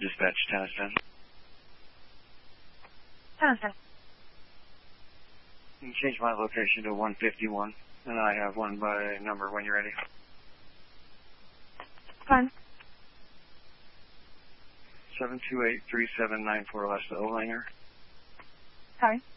Dispatch, Tennyson. Tennyson. You can change my location to 151, and I have one by number when you're ready. Fine. 728-3794 Lester Olanger. Sorry.